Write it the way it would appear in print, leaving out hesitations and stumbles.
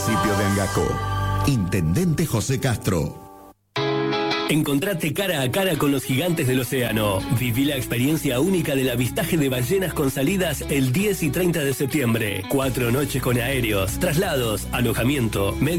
Municipio de Angacó. Intendente José Castro. Encontrate cara a cara con los gigantes del océano. Viví la experiencia única del avistaje de ballenas con salidas el 10 y 30 de septiembre. 4 noches con aéreos, traslados, alojamiento, medio